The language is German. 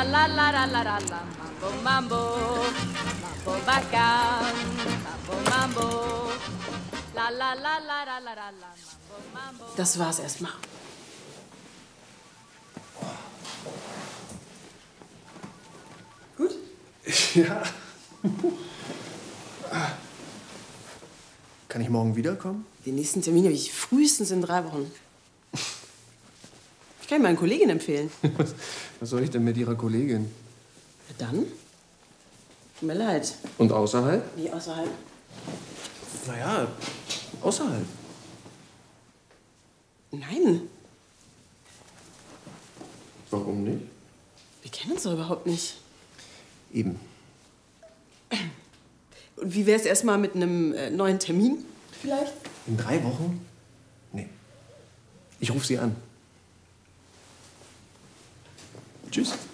la la la la la la la, mambo mambo, mambo bacán, mambo mambo, la la la la la la la, mambo mambo. Das war's erstmal. Gut? Ja. Kann ich morgen wiederkommen? Den nächsten Termin habe ich frühestens in 3 Wochen. Ich kann ihn meinen Kollegin empfehlen. Was soll ich denn mit Ihrer Kollegin? Na dann? Tut mir leid. Und außerhalb? Wie außerhalb? Naja, außerhalb. Nein, Warum nicht? wir kennen uns doch überhaupt nicht. Eben. Und wie wär's erstmal mit einem neuen Termin? Vielleicht? In 3 Wochen? Nee. Ich rufe Sie an. Tschüss.